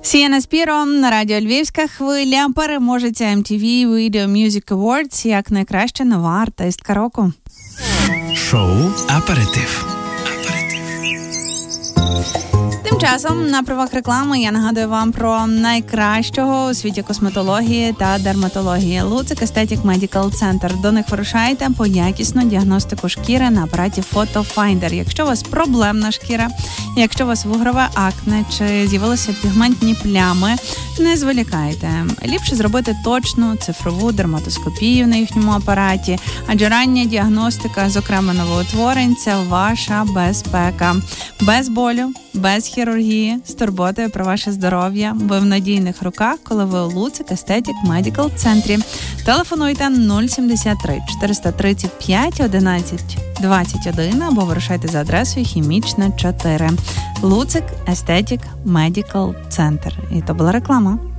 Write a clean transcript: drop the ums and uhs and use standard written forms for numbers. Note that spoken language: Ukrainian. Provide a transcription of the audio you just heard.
Сієна Спіро на радіо Львівська хвиля, переможеця MTV Video Music Awards як найкраща нова артистка року. Шоу «Аперитив». Тим часом, на правах реклами, я нагадую вам про найкращого у світі косметології та дерматології Луцик Aesthetic Medical Center. До них вирушайте по якісну діагностику шкіри на апараті Photo Finder. Якщо у вас проблемна шкіра, якщо у вас вугрове акне чи з'явилися пігментні плями, не зволікайте. Ліпше зробити точну цифрову дерматоскопію на їхньому апараті, адже рання діагностика, зокрема новоутворень, це ваша безпека. Без болю, без хірургії, з турботою про ваше здоров'я. Ви в надійних руках, коли ви у Луцик Aesthetic Medical Центрі. Телефонуйте 073 435 11 21 або вирушайте за адресою Хімічна, 4. Луцик Aesthetic Medical Center. І то була реклама.